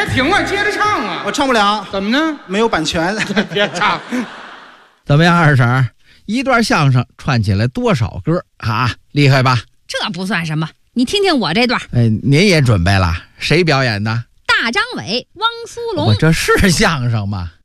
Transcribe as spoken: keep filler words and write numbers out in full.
停啊，接着唱啊！ 我唱不了， 怎么呢？ 没有版权。 别唱。 怎么样，二婶？一段相声串起来多少歌啊？厉害吧？ 这不算什么，你听听我这段。 哎，您也准备了？谁表演的？ 大张伟、汪苏泷。 我这是相声吗？